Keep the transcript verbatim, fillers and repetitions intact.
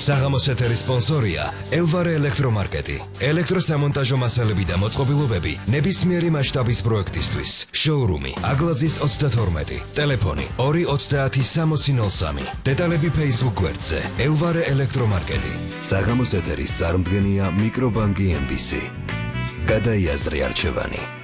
საღამოს ეთერის სპონსორია ელვარე ელექტრომარკეტი. ელექტროსამონტაჟო მასალები და მოწყობილობები ნებისმიერი მასშტაბის პროექტისთვის. შოურუმი აგლაძის ოცდათორმეტი. ტელეფონი ორი ოცდაათი სამოცი ნოლ სამი. დეტალები Facebook გვერდზე ელვარე ელექტრომარკეტი. საღამოს ეთერის წარმდგენია მიკრობანკი ემ ბი სი. გადაიაზრე არჩევანი.